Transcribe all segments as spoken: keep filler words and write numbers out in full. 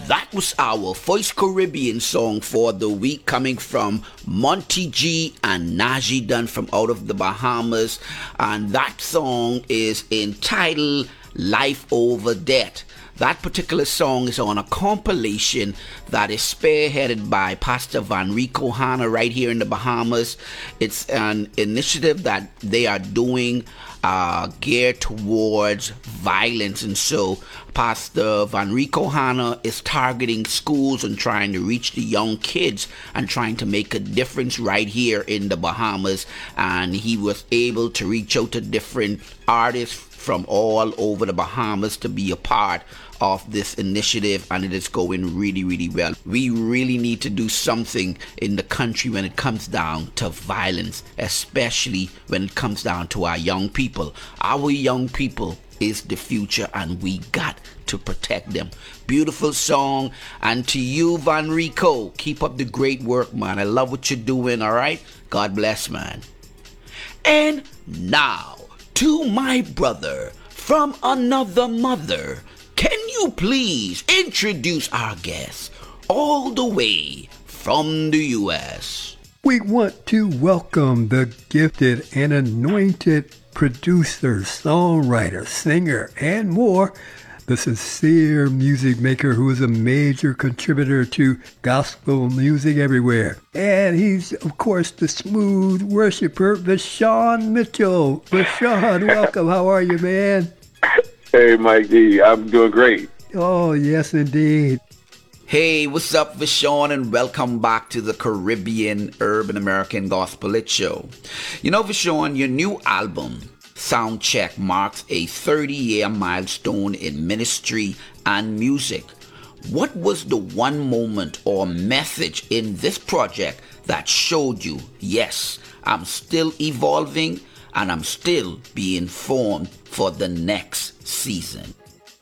That was our first Caribbean song for the week, coming from Monty G and Najee Dunn from out of the Bahamas. And that song is entitled Life Over Death. That particular song is on a compilation that is spearheaded by Pastor Van Rico Hanna right here in the Bahamas. It's an initiative that they are doing uh, geared towards violence. And so Pastor Van Rico Hanna is targeting schools and trying to reach the young kids and trying to make a difference right here in the Bahamas. And he was able to reach out to different artists from all over the Bahamas to be a part of this initiative, and it is going really, really well. We really need to do something in the country when it comes down to violence, especially when it comes down to our young people. Our young people is the future, and we got to protect them. Beautiful song. And to you, Van Rico, keep up the great work, man. I love what you're doing, all right? God bless, man. And now, to my brother from another mother, can you please introduce our guest all the way from the U S? We want to welcome the gifted and anointed producer, songwriter, singer, and more, the sincere music maker who is a major contributor to gospel music everywhere. And he's, of course, the smooth worshiper, Vashawn Mitchell. Vashawn, welcome. How are you, man? Hey, Mike D. I'm doing great. Oh, yes, indeed. Hey, what's up, Vashawn, and welcome back to the Caribbean Urban American Gospel Lit Show. You know, Vashawn, your new album, Soundcheck, marks a thirty-year milestone in ministry and music. What was the one moment or message in this project that showed you, yes, I'm still evolving and I'm still being formed for the next season?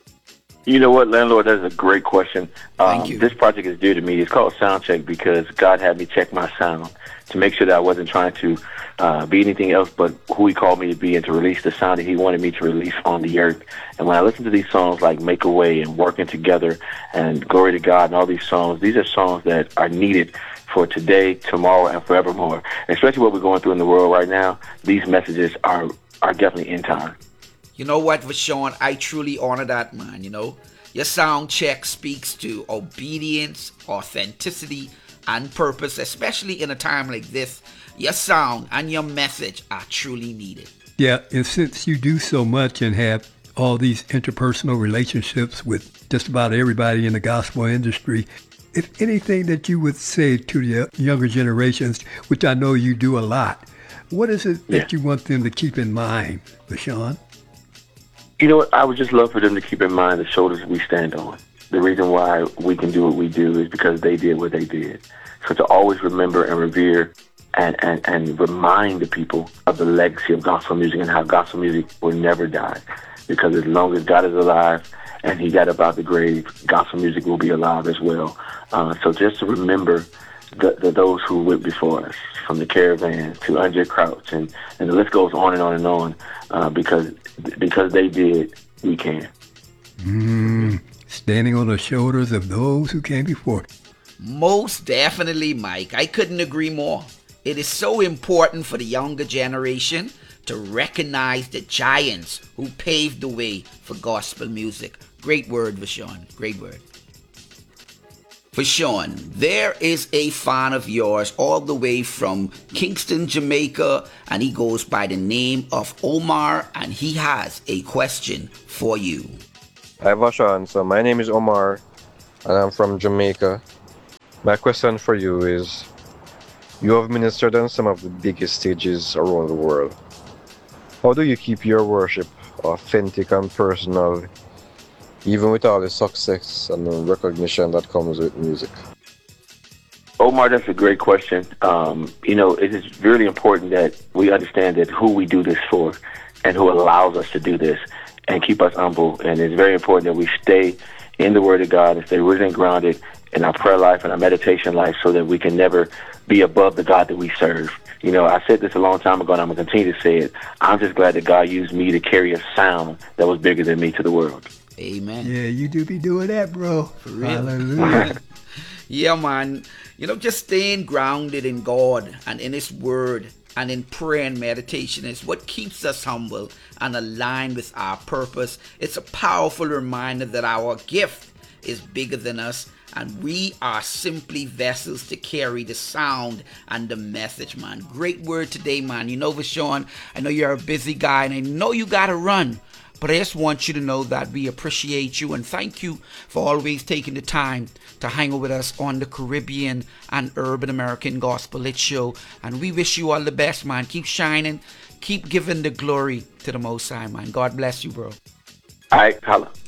You know what, Landlord, that's a great question. Thank Um, you. this project is due to me. It's called Soundcheck because God had me check my sound to make sure that I wasn't trying to uh, be anything else but who he called me to be, and to release the sound that he wanted me to release on the earth. And when I listen to these songs like Make a Way and Working Together and Glory to God and all these songs, these are songs that are needed for today, tomorrow, and forevermore. Especially what we're going through in the world right now, these messages are, are definitely in time. You know what, Vashawn? I truly honor that, man. You know, your sound check speaks to obedience, authenticity, and purpose, especially in a time like this. Your sound and your message are truly needed. Yeah, and since you do so much and have all these interpersonal relationships with just about everybody in the gospel industry, if anything that you would say to the younger generations, which I know you do a lot, what is it Yeah. that you want them to keep in mind, Vashawn? You know what? I would just love for them to keep in mind the shoulders we stand on. The reason why we can do what we do is because they did what they did. So to always remember and revere and, and, and remind the people of the legacy of gospel music and how gospel music will never die. Because as long as God is alive and he got up out the grave, gospel music will be alive as well. Uh, so just to remember the, the those who went before us, from the Caravan to Andre Crouch, and, and the list goes on and on and on, uh, because because they did, we can. Mm, standing on the shoulders of those who came before. Most definitely, Mike. I couldn't agree more. It is so important for the younger generation to recognize the giants who paved the way for gospel music. Great word, Vashawn. Great word. Vashawn, there is a fan of yours all the way from Kingston, Jamaica, and he goes by the name of Omar, and he has a question for you. Hi, Vashawn. So my name is Omar, and I'm from Jamaica. My question for you is, you have ministered on some of the biggest stages around the world. How do you keep your worship authentic and personal, even with all the success and the recognition that comes with music? Omar, that's a great question. Um, you know, it is really important that we understand that who we do this for and who allows us to do this and keep us humble. And it's very important that we stay in the Word of God and stay rooted and grounded in our prayer life and our meditation life so that we can never be above the God that we serve. You know, I said this a long time ago, and I'm going to continue to say it. I'm just glad that God used me to carry a sound that was bigger than me to the world. Amen. Yeah, you do be doing that, bro. For real. Hallelujah. Yeah, man. You know, just staying grounded in God and in His Word and in prayer and meditation is what keeps us humble and aligned with our purpose. It's a powerful reminder that our gift is bigger than us, and we are simply vessels to carry the sound and the message, man. Great word today, man. You know, Vashawn, I know you're a busy guy, and I know you gotta run, but I just want you to know that we appreciate you and thank you for always taking the time to hang out with us on the Caribbean and Urban American Gospel Lit Show. And we wish you all the best, man. Keep shining. Keep giving the glory to the Most High, man. God bless you, bro. All right, holla.